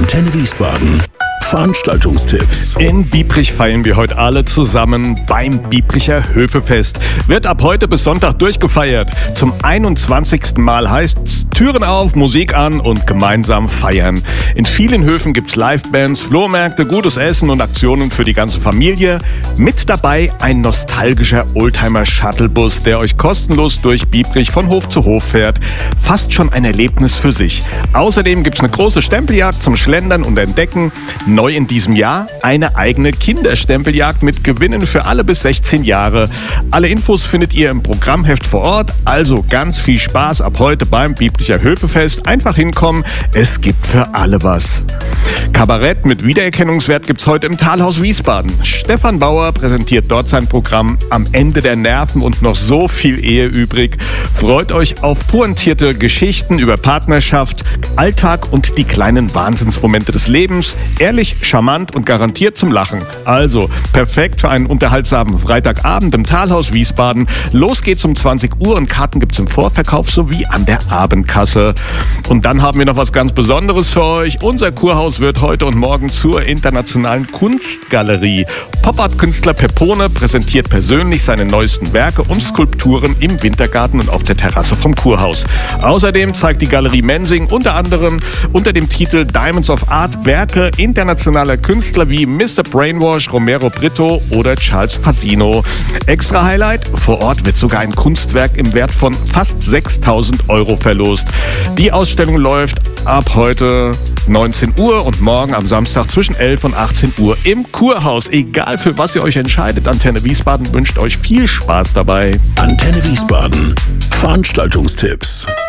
Antenne Wiesbaden. Veranstaltungstipps. In Biebrich feiern wir heute alle zusammen beim Biebricher Höfefest. Wird ab heute bis Sonntag durchgefeiert. Zum 21. Mal heißt's Türen auf, Musik an und gemeinsam feiern. In vielen Höfen gibt's Livebands, Flohmärkte, gutes Essen und Aktionen für die ganze Familie. Mit dabei ein nostalgischer Oldtimer-Shuttlebus, der euch kostenlos durch Biebrich von Hof zu Hof fährt. Fast schon ein Erlebnis für sich. Außerdem gibt's eine große Stempeljagd zum Schlendern und Entdecken. Neu in diesem Jahr eine eigene Kinderstempeljagd mit Gewinnen für alle bis 16 Jahre. Alle Infos findet ihr im Programmheft vor Ort. Also ganz viel Spaß ab heute beim Biebricher Höfefest. Einfach hinkommen, es gibt für alle was. Kabarett mit Wiedererkennungswert gibt's heute im Talhaus Wiesbaden. Stefan Bauer präsentiert dort sein Programm Am Ende der Nerven und noch so viel Ehe übrig. Freut euch auf pointierte Geschichten über Partnerschaft, Alltag und die kleinen Wahnsinnsmomente des Lebens. Ehrlich, charmant und garantiert zum Lachen. Also perfekt für einen unterhaltsamen Freitagabend im Talhaus Wiesbaden. Los geht's um 20 Uhr und Karten gibt's im Vorverkauf sowie an der Abendkasse. Und dann haben wir noch was ganz Besonderes für euch. Unser Kurhaus wird heute und morgen zur internationalen Kunstgalerie. Pop-Art-Künstler Pepone präsentiert persönlich seine neuesten Werke und Skulpturen im Wintergarten und auf der Terrasse vom Kurhaus. Außerdem zeigt die Galerie Mensing unter anderem unter dem Titel Diamonds of Art Werke internationaler Künstler wie Mr. Brainwash, Romero Britto oder Charles Fasino. Extra Highlight: vor Ort wird sogar ein Kunstwerk im Wert von fast 6.000 € verlost. Die Ausstellung läuft ab heute 19 Uhr und morgen am Samstag zwischen 11 und 18 Uhr im Kurhaus. Egal für was ihr euch entscheidet, Antenne Wiesbaden wünscht euch viel Spaß dabei. Antenne Wiesbaden. Veranstaltungstipps.